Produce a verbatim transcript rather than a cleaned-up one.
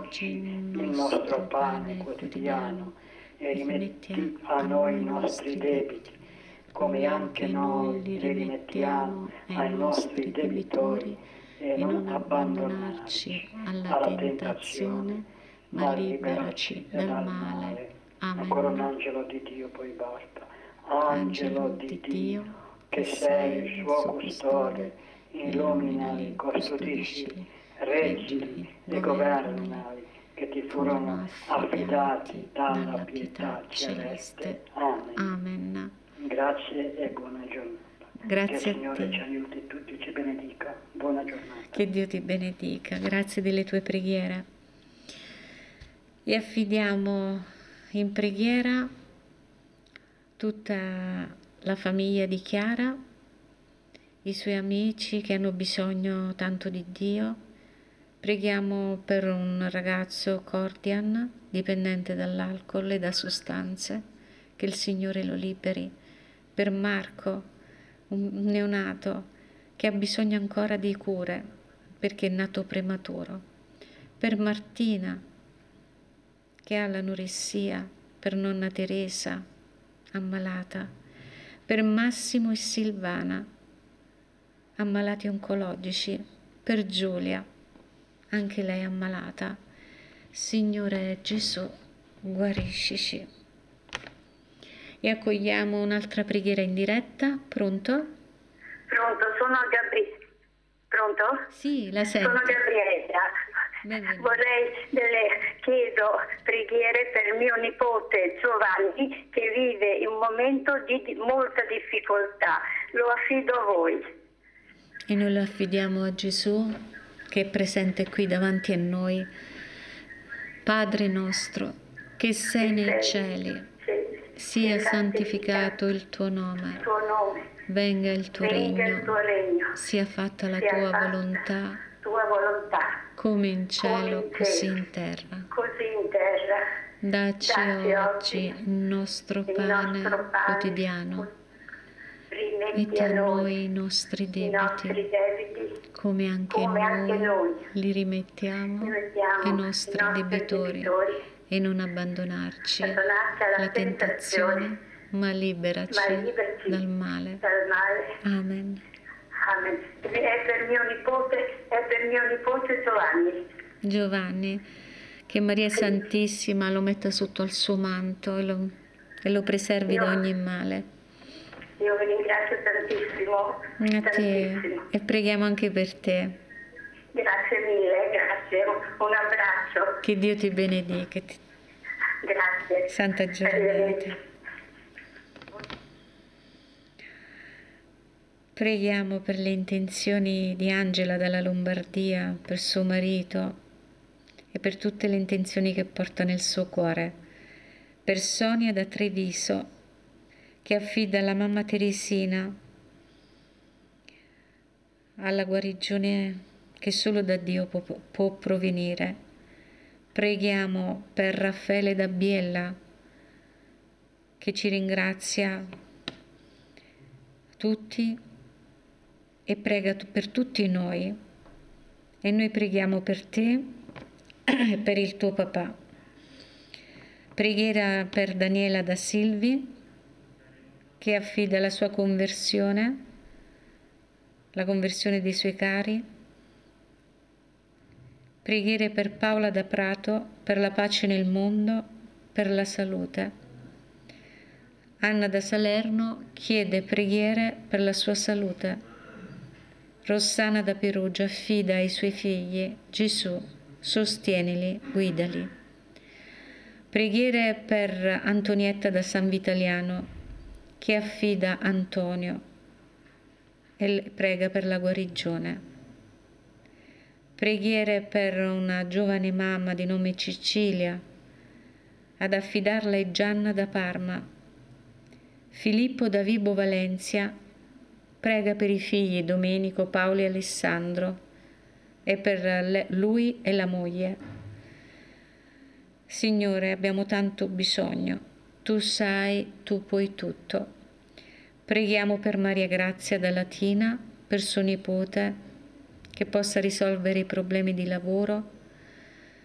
oggi il nostro pane quotidiano e rimetti a noi i nostri debiti, come anche noi li rimettiamo ai nostri debitori, e non abbandonarci alla tentazione, ma liberaci dal male. Amen. Ancora un angelo di Dio poi basta. Angelo di Dio, che sei il suo custode, illuminali, custodisci, reggili e governali, che ti furono affidati dalla pietà celeste. Amen. Amen. Grazie e buona giornata. Grazie che il a Signore te. ci aiuti tutti, ci benedica. Buona giornata. Che Dio ti benedica. Grazie delle tue preghiere. E affidiamo in preghiera tutta la famiglia di Chiara, i suoi amici che hanno bisogno tanto di Dio. Preghiamo per un ragazzo Cordian, dipendente dall'alcol e da sostanze, che il Signore lo liberi. Per Marco, un neonato che ha bisogno ancora di cure perché è nato prematuro. Per Martina, che ha l'anoressia. Per nonna Teresa, ammalata. Per Massimo e Silvana, ammalati oncologici. Per Giulia, anche lei ammalata. Signore Gesù, guariscici. E accogliamo un'altra preghiera in diretta. Pronto? Pronto, sono Gabriele. Pronto? Sì, la sento. Sono Gabriella. Benvenuta. Vorrei delle, chiedo preghiere per mio nipote Giovanni, che vive in un momento di, di molta difficoltà. Lo affido a voi. E noi lo affidiamo a Gesù, che è presente qui davanti a noi. Padre nostro, che sei nei cieli, sia santificato il tuo nome, venga il tuo regno, sia fatta la tua volontà, come in cielo, così in terra. Dacci oggi il nostro pane quotidiano, metti a noi i nostri debiti, come anche noi li rimettiamo ai nostri debitori, e non abbandonarci alla tentazione, ma liberaci dal male. Amen. Amen. È per mio nipote, è per mio nipote Giovanni. Giovanni, che Maria Santissima lo metta sotto al suo manto e lo, e lo preservi Io, da ogni male. Io vi ringrazio tantissimo. A te, tantissimo. e preghiamo anche per te. Grazie mille, grazie. Un abbraccio. Che Dio ti benedica. Grazie. Santa giornata. Preghiamo per le intenzioni di Angela dalla Lombardia, per suo marito e per tutte le intenzioni che porta nel suo cuore. Per Sonia da Treviso, che affida alla mamma Teresina alla guarigione che solo da Dio può, può provenire. Preghiamo per Raffaele da Biella, che ci ringrazia tutti e prega per tutti noi. E noi preghiamo per te e per il tuo papà. Preghiera per Daniela da Silvi, che affida la sua conversione, la conversione dei suoi cari. Preghiere per Paola da Prato, per la pace nel mondo, per la salute. Anna da Salerno chiede preghiere per la sua salute. Rossana da Perugia affida ai suoi figli: Gesù, sostienili, guidali. Preghiere per Antonietta da San Vitaliano, che affida Antonio e prega per la guarigione. Preghiere per una giovane mamma di nome Cecilia, ad affidarla è Gianna da Parma. Filippo da Vibo Valencia prega per i figli Domenico, Paolo e Alessandro e per lui e la moglie. Signore, abbiamo tanto bisogno. Tu sai, tu puoi tutto. Preghiamo per Maria Grazia da Latina, per suo nipote, che possa risolvere i problemi di lavoro